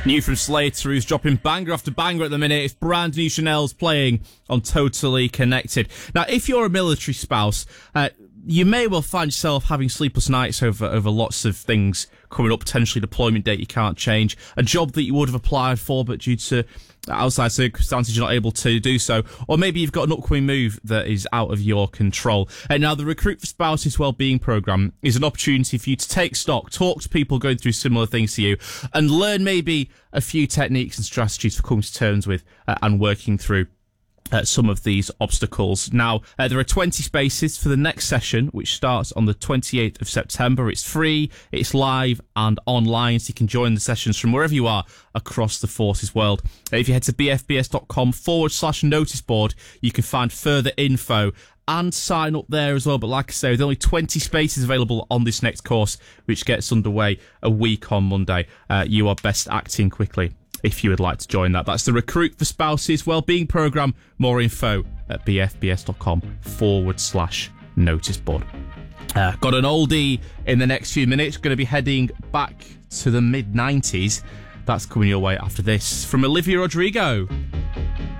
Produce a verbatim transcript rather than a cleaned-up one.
New from Slater, who's dropping banger after banger at the minute. It's brand new Chanel's playing on Totally Connected. Now, if you're a military spouse, uh, you may well find yourself having sleepless nights over over lots of things coming up, potentially deployment date you can't change, a job that you would have applied for, but due to outside circumstances you're not able to do so, or maybe you've got an upcoming move that is out of your control. And now the Recruit for Spouses Wellbeing Programme is an opportunity for you to take stock, talk to people going through similar things to you, and learn maybe a few techniques and strategies for coming to terms with uh, and working through Uh, some of these obstacles. Now, uh, there are twenty spaces for the next session, which starts on the twenty-eighth of September. It's free, it's live and online, so you can join the sessions from wherever you are across the forces world. Uh, if you head to bfbs.com forward slash notice board, you can find further info and sign up there as well. But like I say, there's only twenty spaces available on this next course, which gets underway a week on Monday. Uh, you are best acting quickly if you would like to join that. That's the Recruit for Spouses Wellbeing Programme. More info at bfbs.com forward slash notice board. Uh, got an oldie in the next few minutes. Going to be heading back to the mid nineties. That's coming your way after this from Olivia Rodrigo.